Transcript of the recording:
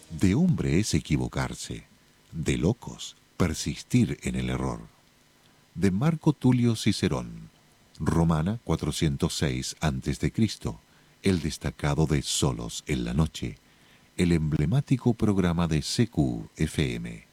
De hombre es equivocarse, de locos persistir en el error. De Marco Tulio Cicerón, Romana 406 a.C., el destacado de Solos en la Noche, el emblemático programa de CQ FM.